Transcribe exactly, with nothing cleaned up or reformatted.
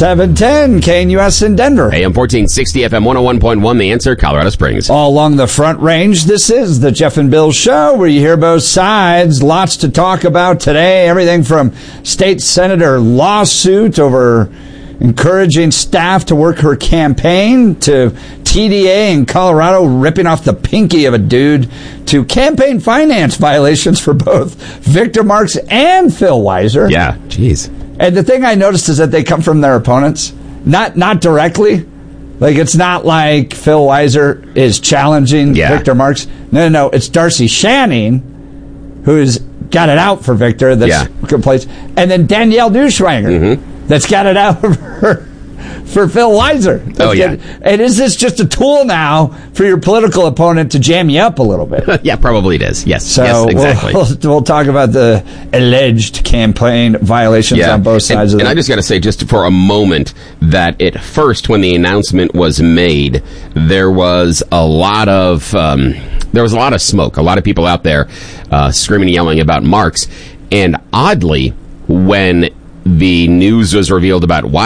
seven ten K N U S in Denver. A M fourteen sixty, F M one oh one point one, The Answer, Colorado Springs. All along the Front Range, this is the Jeff and Bill Show, where you hear both sides. Lots to talk about today. Everything from state senator lawsuit over encouraging staff to work her campaign, to T D A in Colorado ripping off the pinky of a dude, to campaign finance violations for both Victor Marx and Phil Weiser. Yeah, jeez. And the thing I noticed is that they come from their opponents, not not directly. Like, it's not like Phil Weiser is challenging yeah. Victor Marx. No, no, no. It's Darcy Shanning who's got it out for Victor. That's yeah. complaints, and then Danielle Neuschwanger mm-hmm. that's got it out for for Phil Weiser. That's oh yeah. good. And is this just a tool now for your political opponent to jam you up a little bit? Yeah, probably it is. Yes. So yes, exactly. We'll, we'll talk about the alleged campaign violations yeah. on both sides and, of it. And I just got to say, just for a moment, that at first, when the announcement was made, there was a lot of um, there was a lot of smoke. A lot of people out there uh, screaming and yelling about Marx. And oddly, when the news was revealed about why